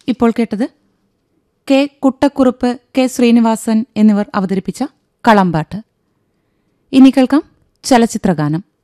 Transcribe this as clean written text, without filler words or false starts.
ഇപ്പോൾ കേട്ടത് K കുട്ടക്കുറുപ്പ്, K Sreenivasan എന്നിവർ അവതരിപ്പിച്ച കളമ്പാട്ട്. ഇനി കേൾക്കാം ചലച്ചിത്രഗാനം.